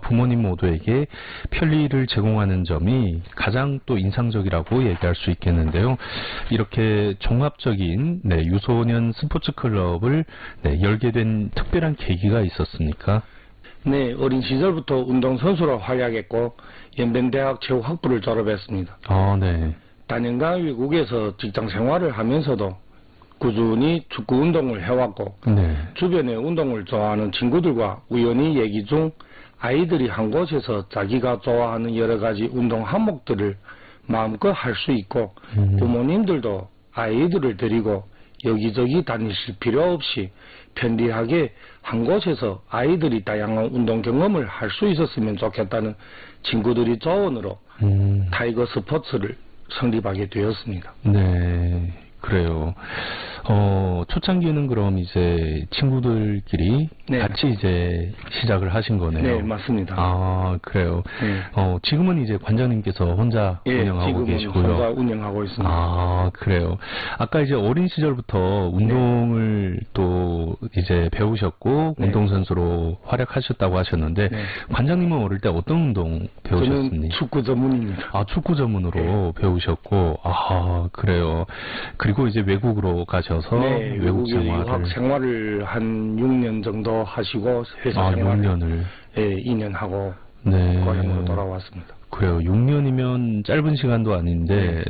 부모님 모두에게 편리를 제공하는 점이 가장 또 인상적이라고 얘기할 수 있겠는데요. 이렇게 종합적인 유소년 스포츠 클럽을 열게 된 특별한 계기가 있었습니까? 네, 어린 시절부터 운동선수로 활약했고 연변대학 체육학부를 졸업했습니다. 네. 단연간 외국에서 직장 생활을 하면서도 꾸준히 축구 운동을 해왔고 네. 주변에 운동을 좋아하는 친구들과 우연히 얘기 중 아이들이 한 곳에서 자기가 좋아하는 여러 가지 운동 항목들을 마음껏 할 수 있고 부모님들도 아이들을 데리고 여기저기 다니실 필요 없이 편리하게 한 곳에서 아이들이 다양한 운동 경험을 할 수 있었으면 좋겠다는 친구들이 조언으로 타이거 스포츠를 성립하게 되었습니다. 네, 그래요. 초창기는 그럼 이제 친구들끼리 네. 같이 이제 시작을 하신 거네요. 네, 맞습니다. 아, 그래요. 네. 지금은 이제 관장님께서 혼자 운영하고 계시고요. 지금은 혼자 운영하고 있습니다. 아, 그래요. 아까 이제 어린 시절부터 운동을 또 이제 배우셨고 운동선수로 활약하셨다고 하셨는데 관장님은 어릴 때 어떤 운동 배우셨습니까? 저는 축구 전문입니다. 아, 축구 전문으로 배우셨고, 아, 그래요. 그리고 이제 외국으로 가셔서 외국 유학 생활을 한 6년 정도 하시고 회사 생활을 6년을 2년 하고 네. 고향으로 돌아왔습니다. 그래요. 6년이면 짧은 시간도 아닌데,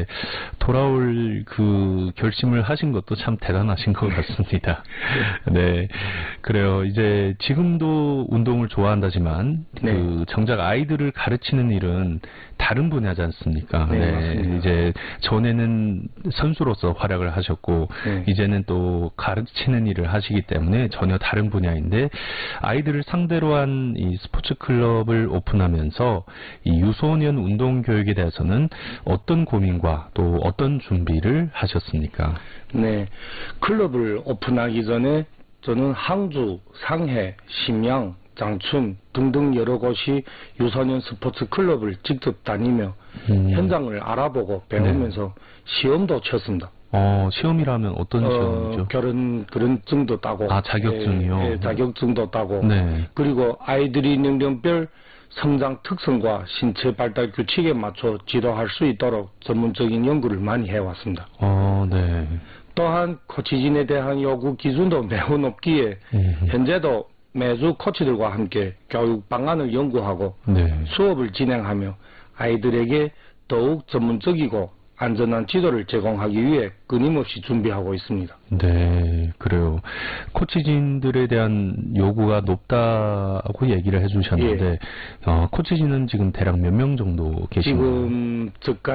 돌아올 그 결심을 하신 것도 참 대단하신 것 같습니다. 네. 그래요. 이제 지금도 운동을 좋아한다지만, 정작 아이들을 가르치는 일은 다른 분야지 않습니까? 네, 맞습니다. 이제 전에는 선수로서 활약을 하셨고, 이제는 또 가르치는 일을 하시기 때문에 전혀 다른 분야인데, 아이들을 상대로 한 이 스포츠 클럽을 오픈하면서 이 유소년 운동 교육에 대해서는 어떤 고민과 또 어떤 준비를 하셨습니까? 네, 클럽을 오픈하기 전에 저는 항주, 상해, 심양, 장춘 등등 여러 곳이 유소년 스포츠 클럽을 직접 다니며 현장을 알아보고 배우면서 시험도 쳤습니다. 시험이라면 어떤 시험이죠? 그런증도 따고. 아, 자격증이요? 자격증도 따고. 네. 그리고 아이들이 연령별 성장 특성과 신체 발달 규칙에 맞춰 지도할 수 있도록 전문적인 연구를 많이 해왔습니다. 네. 또한 코치진에 대한 요구 기준도 매우 높기에 현재도 매주 코치들과 함께 교육 방안을 연구하고 수업을 진행하며 아이들에게 더욱 전문적이고 안전한 지도를 제공하기 위해 끊임없이 준비하고 있습니다. 네, 그래요. 코치진들에 대한 요구가 높다고 얘기를 해주셨는데, 코치진은 지금 대략 몇 명 정도 계신가요? 지금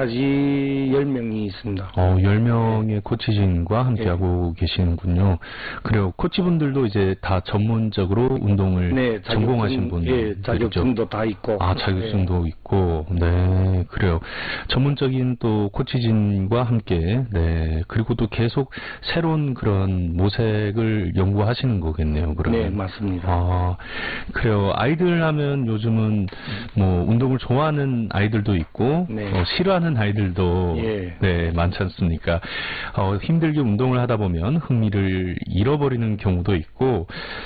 저까지 10명이 있습니다. 10명의 코치진과 함께하고 계시는군요. 그래요. 코치분들도 이제 다 전문적으로 운동을 전공하신 분들. 자격증도 다 있고. 아, 자격증도 있고. 네, 그래요. 전문적인 또 코치진과 함께, 그리고 또 계속 새로운 그런 모색을 연구하시는 거겠네요, 그러면. 네, 맞습니다. 아, 그래요. 아이들 하면 요즘은 뭐 운동을 좋아하는 아이들도 있고, 싫어하는 아이들도 많지 않습니까? 힘들게 운동을 하다 보면 흥미를 잃어버리는 경우도 있고,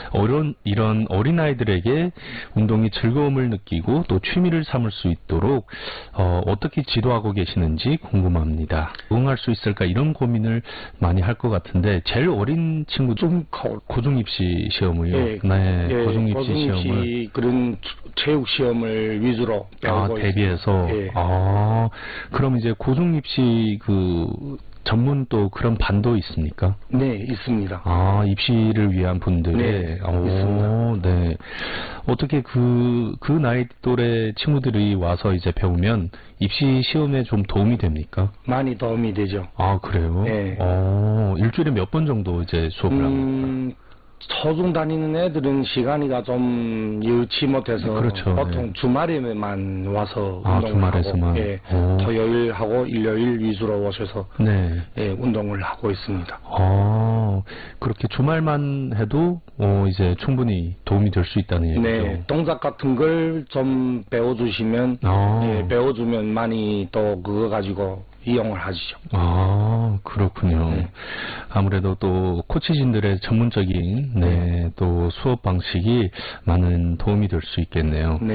이런 어린 아이들에게 운동이 즐거움을 느끼고 또 취미를 삼을 수 있도록 어떻게 지도하고 계시는지 궁금합니다. 응할 수 있을까 이런 고민을 많이 할 것 같은데 제일 어린 친구 좀 고중 입시 시험을요. 고중 입시 시험을 그런 체육 시험을 위주로 배우고 대비해서. 그럼 이제 고중 입시 그 전문 또 그런 반도 있습니까? 네, 있습니다. 입시를 위한 분들의. 있습니다. 네. 어떻게 그 나이 또래 친구들이 와서 이제 배우면 입시 시험에 좀 도움이 됩니까? 많이 도움이 되죠. 아, 그래요? 네. 일주일에 몇 번 정도 이제 수업을 합니까? 초중 다니는 애들은 시간이가 좀 여의치 못해서 보통 주말에만 와서 운동을 하고 토요일하고 일요일 위주로 오셔서 운동을 하고 있습니다. 그렇게 주말만 해도 이제 충분히 도움이 될 수 있다는 얘기죠. 네, 동작 같은 걸 좀 배워주시면 배워주면 많이 또 그거 가지고 이용을 하시죠. 그렇군요. 아무래도 또 코치진들의 전문적인 또 수업 방식이 많은 도움이 될 수 있겠네요.